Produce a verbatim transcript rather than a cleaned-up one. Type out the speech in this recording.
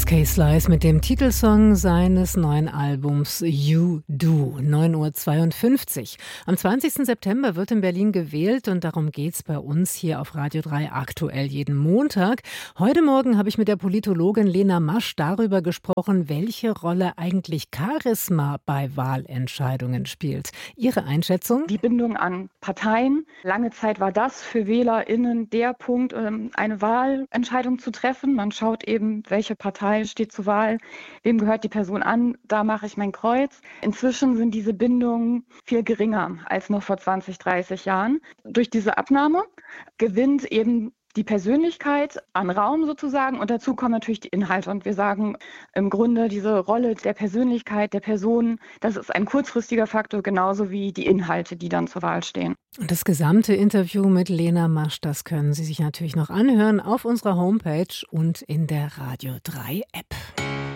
S K Slice mit dem Titelsong seines neuen Albums You Do, neun Uhr zweiundfünfzig. Am zwanzigsten September wird in Berlin gewählt und darum geht's bei uns hier auf Radio drei aktuell jeden Montag. Heute Morgen habe ich mit der Politologin Lena Masch darüber gesprochen, welche Rolle eigentlich Charisma bei Wahlentscheidungen spielt. Ihre Einschätzung? Die Bindung an Parteien. Lange Zeit war das für WählerInnen der Punkt, eine Wahlentscheidung zu treffen. Man schaut eben, welche Partei steht zur Wahl, wem gehört die Person an, da mache ich mein Kreuz. Inzwischen sind diese Bindungen viel geringer als noch vor zwanzig, dreißig Jahren. Durch diese Abnahme gewinnt eben die Persönlichkeit an Raum sozusagen und dazu kommen natürlich die Inhalte. Und wir sagen im Grunde, diese Rolle der Persönlichkeit, der Person, das ist ein kurzfristiger Faktor, genauso wie die Inhalte, die dann zur Wahl stehen. Und das gesamte Interview mit Lena Masch, das können Sie sich natürlich noch anhören auf unserer Homepage und in der Radio drei App.